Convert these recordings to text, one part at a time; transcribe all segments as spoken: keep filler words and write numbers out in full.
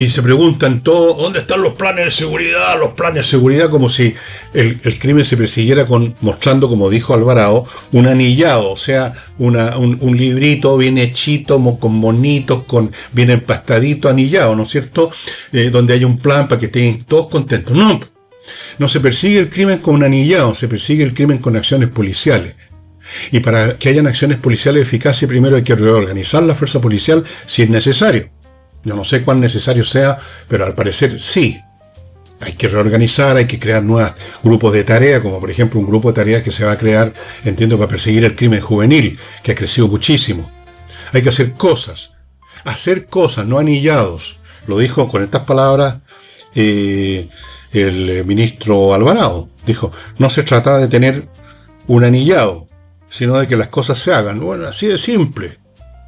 Y se preguntan todos, ¿dónde están los planes de seguridad? Los planes de seguridad, como si el, el crimen se persiguiera con, mostrando, como dijo Alvarado, un anillado, o sea, una, un, un librito bien hechito, con monitos, con, bien empastadito, anillado, ¿no es cierto? Eh, donde hay un plan para que estén todos contentos. No, no se persigue el crimen con un anillado, se persigue el crimen con acciones policiales. Y para que hayan acciones policiales eficaces, primero hay que reorganizar la fuerza policial si es necesario. Yo no sé cuán necesario sea, pero al parecer sí. Hay que reorganizar, hay que crear nuevos grupos de tarea, como por ejemplo un grupo de tareas que se va a crear, entiendo, para perseguir el crimen juvenil, que ha crecido muchísimo. Hay que hacer cosas. Hacer cosas, no anillados. Lo dijo con estas palabras eh, el ministro Alvarado. Dijo, no se trata de tener un anillado, sino de que las cosas se hagan. Bueno, así de simple.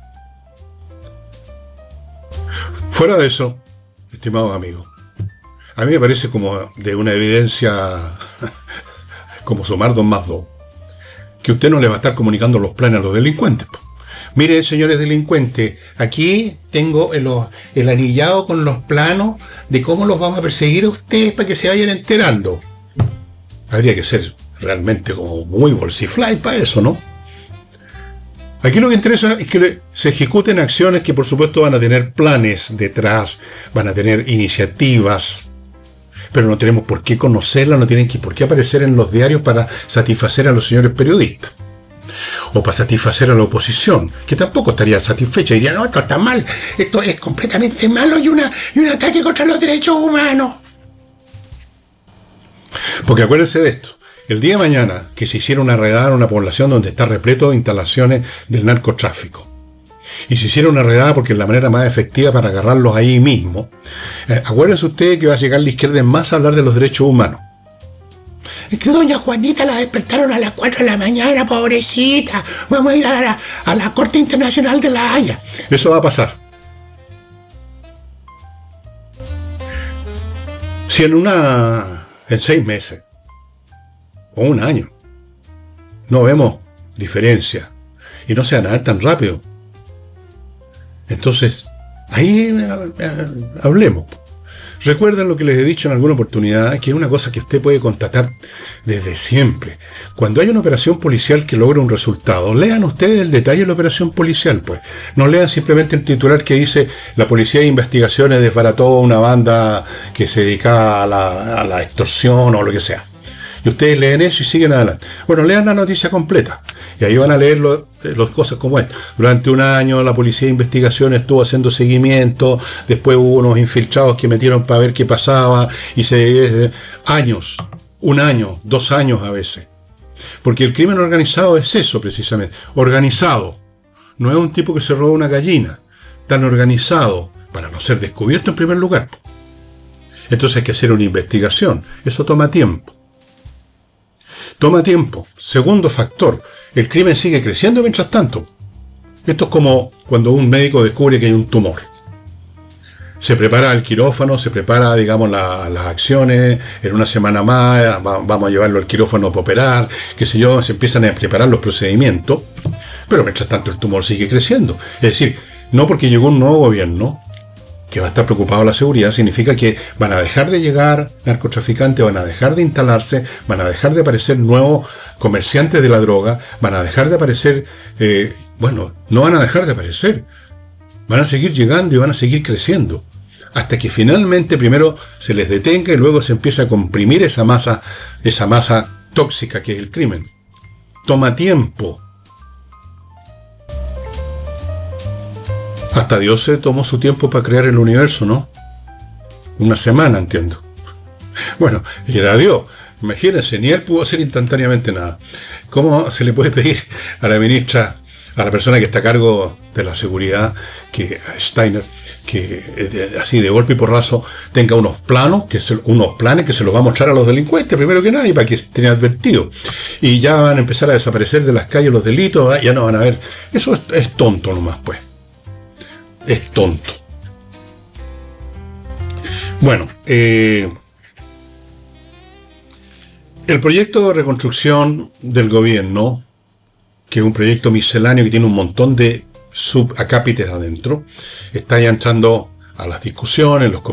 Fuera de eso, estimados amigos, a mí me parece como de una evidencia, como sumar dos más dos, que usted no le va a estar comunicando los planes a los delincuentes. Mire, señores delincuentes, aquí tengo el, el anillado con los planos de cómo los vamos a perseguir a ustedes para que se vayan enterando. Habría que ser realmente como muy bolsifly para eso, ¿no? Aquí lo que interesa es que se ejecuten acciones que por supuesto van a tener planes detrás, van a tener iniciativas, pero no tenemos por qué conocerlas, no tienen por qué aparecer en los diarios para satisfacer a los señores periodistas. O para satisfacer a la oposición, que tampoco estaría satisfecha, diría, no, esto está mal, esto es completamente malo y, una, y un ataque contra los derechos humanos. Porque acuérdense de esto. El día de mañana que se hiciera una redada en una población donde está repleto de instalaciones del narcotráfico, y se hiciera una redada porque es la manera más efectiva para agarrarlos ahí mismo, eh, acuérdense ustedes que va a llegar la izquierda en masa a hablar de los derechos humanos. Es que doña Juanita la despertaron a las cuatro de la mañana, pobrecita, vamos a ir a la, a la Corte Internacional de La Haya. Eso va a pasar. Si en una... en seis meses o un año no vemos diferencia y no se van a dar tan rápido, entonces ahí eh, eh, hablemos. Recuerden lo que les he dicho en alguna oportunidad, que es una cosa que usted puede constatar desde siempre. Cuando hay una operación policial que logra un resultado, lean ustedes el detalle de la operación policial, pues. No lean simplemente el titular que dice la Policía de Investigaciones desbarató una banda que se dedicaba a la, a la extorsión o lo que sea. Y ustedes leen eso y siguen adelante. Bueno, lean la noticia completa. Y ahí van a leer las cosas como esto. Durante un año la Policía de Investigación estuvo haciendo seguimiento. Después hubo unos infiltrados que metieron para ver qué pasaba. Y se... años. Un año. Dos años a veces. Porque el crimen organizado es eso precisamente. Organizado. No es un tipo que se roba una gallina. Tan organizado para no ser descubierto en primer lugar. Entonces hay que hacer una investigación. Eso toma tiempo. Toma tiempo. Segundo factor, el crimen sigue creciendo mientras tanto. Esto es como cuando un médico descubre que hay un tumor. Se prepara el quirófano, se prepara, digamos, la, las acciones, en una semana más va, vamos a llevarlo al quirófano para operar, qué sé yo, se empiezan a preparar los procedimientos, pero mientras tanto el tumor sigue creciendo. Es decir, no porque llegó un nuevo gobierno que va a estar preocupado de la seguridad, significa que van a dejar de llegar narcotraficantes, van a dejar de instalarse, van a dejar de aparecer nuevos comerciantes de la droga, van a dejar de aparecer, eh, bueno, no van a dejar de aparecer, van a seguir llegando y van a seguir creciendo, hasta que finalmente primero se les detenga y luego se empieza a comprimir esa masa, esa masa tóxica que es el crimen. Toma tiempo. Hasta Dios se tomó su tiempo para crear el universo, ¿no? Una semana, entiendo. Bueno, y era Dios. Imagínense, ni él pudo hacer instantáneamente nada. ¿Cómo se le puede pedir a la ministra, a la persona que está a cargo de la seguridad, que a Steiner, que así de golpe y porrazo tenga unos planos, que se, unos planes que se los va a mostrar a los delincuentes, primero que nada, y para que estén advertidos? Y ya van a empezar a desaparecer de las calles los delitos, ya no van a ver. Eso es, es tonto nomás, pues. Es tonto. Bueno, eh, el proyecto de reconstrucción del gobierno, que es un proyecto misceláneo que tiene un montón de subacápites adentro, está ya entrando a las discusiones, los